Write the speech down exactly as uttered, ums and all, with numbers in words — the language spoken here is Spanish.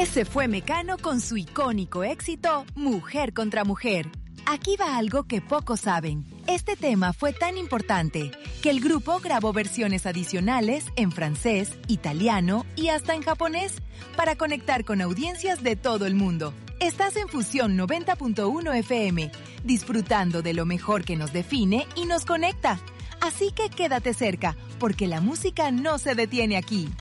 Ese fue Mecano con su icónico éxito Mujer contra Mujer. Aquí va algo que pocos saben. Este tema fue tan importante que el grupo grabó versiones adicionales en francés, italiano y hasta en japonés para conectar con audiencias de todo el mundo. Estás en Fusión noventa punto uno F M, disfrutando de lo mejor que nos define y nos conecta. Así que quédate cerca, porque la música no se detiene aquí.